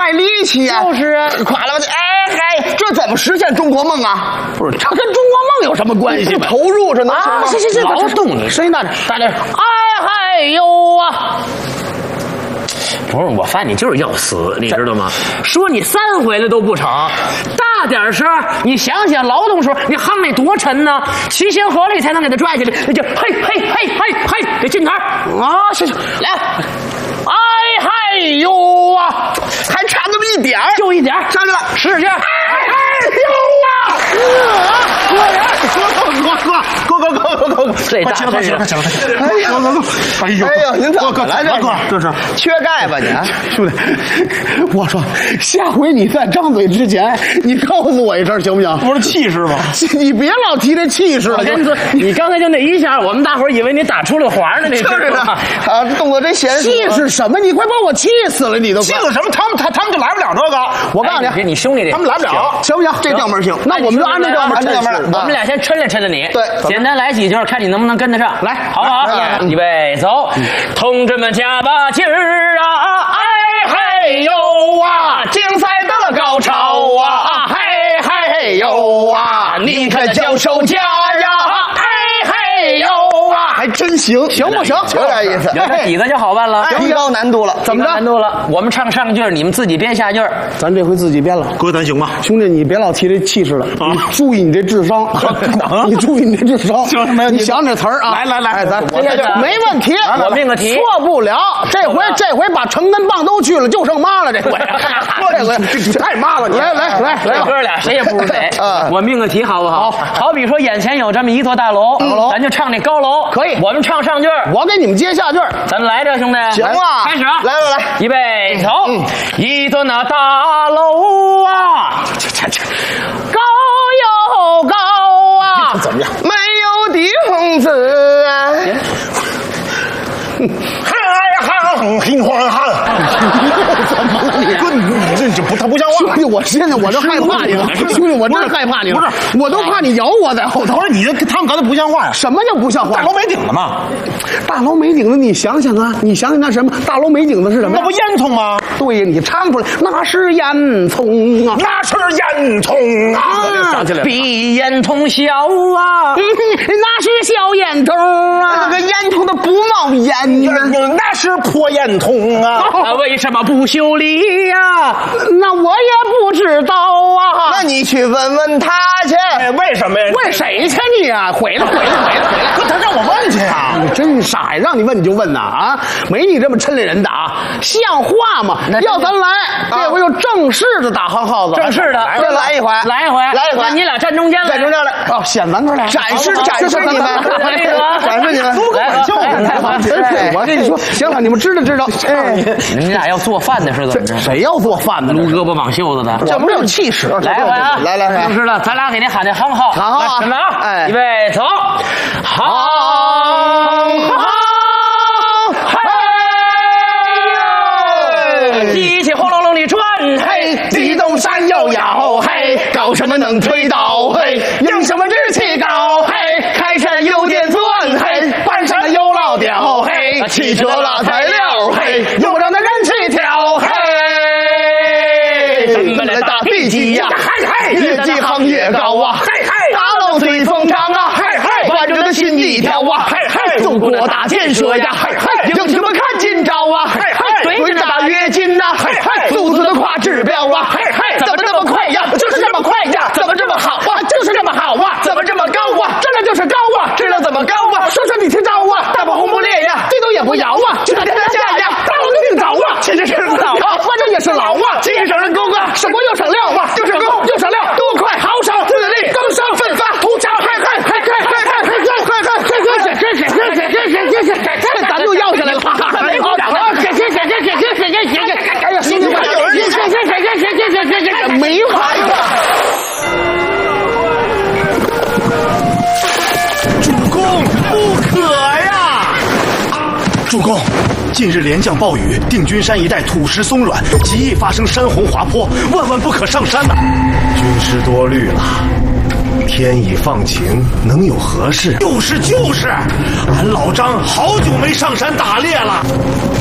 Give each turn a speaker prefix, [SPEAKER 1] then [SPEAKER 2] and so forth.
[SPEAKER 1] 卖力气呀！
[SPEAKER 2] 就是啊，
[SPEAKER 1] 垮了吧唧，哎嗨，这怎么实现中国梦啊？
[SPEAKER 2] 不是，这跟中国梦有什么关系吗？
[SPEAKER 1] 投入这能行吗？
[SPEAKER 2] 行，劳动你声音大点，大点。哎嗨呦啊！不是，我发现你就是要死，你知道吗？说你3回了都不成，大点声！你想想劳动时候，你夯那多沉呢，齐心合力才能给它拽起来。那就嘿嘿嘿嘿嘿，给进台啊！行，来，哎嗨呦啊！
[SPEAKER 1] 还差那么一点儿，
[SPEAKER 2] 就一点，
[SPEAKER 1] 上去了，
[SPEAKER 2] 试试。哎嗨呦啊！
[SPEAKER 1] 哥，
[SPEAKER 2] 这大真是，
[SPEAKER 1] 哎呦，您怎么来这？
[SPEAKER 3] 这是
[SPEAKER 1] 缺钙吧你？
[SPEAKER 3] 兄弟，我说下回你在张嘴之前，你告诉我一声行不行？
[SPEAKER 1] 不是气势吗？
[SPEAKER 3] 你别老提这气势了。
[SPEAKER 2] 你刚才就那一下，我们大伙儿以为你打出了环呢，你知道吗？
[SPEAKER 1] 啊，动作真娴熟。
[SPEAKER 3] 气势什么？你快把我气死了！你都
[SPEAKER 1] 气死什么？他们就来不了这个。我告诉你，
[SPEAKER 2] 你兄弟这
[SPEAKER 1] 他们来不了，
[SPEAKER 3] 行不行？
[SPEAKER 1] 这调门行。
[SPEAKER 3] 那我们就按这调门，
[SPEAKER 2] 我们俩先抻了抻了你。
[SPEAKER 1] 对，
[SPEAKER 2] 简单来几句，看你能不能跟得上。来，好不好？预备，走！同志们加把劲儿啊！哎嘿呦啊！竞赛得了高潮啊！嘿嘿呦啊！你看教授家呀！嘿嘿呦啊！
[SPEAKER 3] 还真行，行不行？
[SPEAKER 1] 有点意思，
[SPEAKER 2] 有这底子就好办了。
[SPEAKER 1] 提高难度了。
[SPEAKER 3] 怎么着？
[SPEAKER 2] 难度了？我们唱上句儿，你们自己编下句儿。
[SPEAKER 3] 咱这回自己编了，
[SPEAKER 1] 哥，咱行吗？
[SPEAKER 3] 兄弟，你别老提这气势了，你注意你这智商，你注意你这智商。
[SPEAKER 1] 行，没问题。
[SPEAKER 3] 你想这词儿啊？
[SPEAKER 1] 来，咱
[SPEAKER 3] 没问题，
[SPEAKER 2] 我命个题，
[SPEAKER 3] 错不了。这回把成跟棒都去了，就剩妈了。这回太妈了！来，
[SPEAKER 2] 哥俩谁也不如谁。我命个题好不好？好比说眼前有这么一座大楼，咱就唱那高楼。
[SPEAKER 3] 可以，
[SPEAKER 2] 我们唱上句儿，
[SPEAKER 3] 我给你们接下句儿。
[SPEAKER 2] 咱来着，兄弟。
[SPEAKER 1] 行啊，
[SPEAKER 2] 开始。
[SPEAKER 1] 来，
[SPEAKER 2] 预备，走！一座那大楼啊，高又高啊，
[SPEAKER 1] 怎么样？没有的房子啊。心慌汗，
[SPEAKER 3] 怎么了你？
[SPEAKER 1] 哥，你这他不像话。
[SPEAKER 3] 兄弟，我现在我就害怕你了。兄弟，我真害怕你了。不是，我都怕你咬我在后头。
[SPEAKER 1] 不是你这他们刚才不像话呀？
[SPEAKER 3] 什么叫不像话？
[SPEAKER 1] 大楼没顶子嘛。
[SPEAKER 3] 大楼没顶子，你想想啊，你想想那什么？大楼没顶子是什么？
[SPEAKER 1] 那不烟囱吗？
[SPEAKER 3] 对呀，你唱出来，那是烟囱啊，
[SPEAKER 1] 那是烟囱啊！
[SPEAKER 3] 想起来了，
[SPEAKER 2] 比烟囱小啊，
[SPEAKER 3] 那是小烟囱啊，
[SPEAKER 1] 那个烟囱它不冒烟呢，那是破烟囱啊！
[SPEAKER 2] 为什么不修理呀？
[SPEAKER 3] 那我也不知道啊。
[SPEAKER 1] 那你去问问他去。为什么呀？
[SPEAKER 3] 问谁去你啊？毁了！
[SPEAKER 1] 可他让我问去啊！
[SPEAKER 3] 你真傻呀！让你问你就问呐啊！没你这么抻人的啊！像话吗？要咱来，这回就正式的打行号子，
[SPEAKER 2] 正式的，
[SPEAKER 1] 来一回，
[SPEAKER 2] 那你俩站中间来，
[SPEAKER 1] 站中间来。
[SPEAKER 3] 哦，显咱哥俩
[SPEAKER 1] 展示你们，展示你们，
[SPEAKER 3] 我跟你说，行了，你们知道。哎，
[SPEAKER 2] 你俩要做饭的是怎么着？
[SPEAKER 3] 谁要做饭的？
[SPEAKER 2] 撸胳膊绑袖子的，
[SPEAKER 3] 这不有气势？
[SPEAKER 2] 来回啊！
[SPEAKER 1] 来，
[SPEAKER 2] 正式的，咱俩给您喊这行号，
[SPEAKER 1] 行号，
[SPEAKER 2] 准备啊！
[SPEAKER 1] 哎，
[SPEAKER 2] 预备，走，行号，嘿，机器轰隆隆地转，嘿，地动山摇摇，嘿，搞什么能推倒，嘿，用什么志气高，嘿，开山有点钻，嘿，搬上有老调，嘿，汽车拉材料，嘿，有让那人气跳，嘿，咱们来打飞机呀，嘿，越级行越高啊，嘿，大楼最风长啊，嘿，万众的心一跳啊，嘿，中国大建设呀，嘿，英雄们看今朝啊，嘿，对大跃进呐，嘿，速度的跨指标啊，嘿，怎么这么快呀？就是这么快呀？怎么这么好啊？就是这么好啊？怎么这么高啊？真的就是高啊？知道怎么高啊？说说你听招啊？大炮轰不烈呀，地动也不摇啊，就在天下呀，大楼就定着啊，其实是老啊，反正也是老啊，既省人工啊，省工又省料啊，又省工又省料，多快豪爽自立，更生奋发，图强咱就要下来了，没好长啊！哎呀，兄弟们，没法了。
[SPEAKER 4] 主公，不可呀！主公，近日连降暴雨，定军山一带土石松软，极易发生山洪滑坡，万万不可上山呐！军师多虑了。天已放晴，能有何事？就是，俺老张好久没上山打猎了。